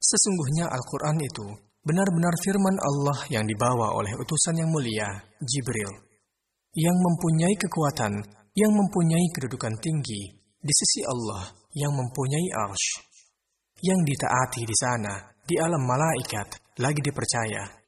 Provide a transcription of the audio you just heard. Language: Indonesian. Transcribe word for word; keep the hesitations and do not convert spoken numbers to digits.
Sesungguhnya Al-Quran itu benar-benar firman Allah yang dibawa oleh utusan yang mulia, Jibril, yang mempunyai kekuatan, yang mempunyai kedudukan tinggi di sisi Allah, yang mempunyai arsy, yang ditaati di sana, di alam malaikat, lagi dipercaya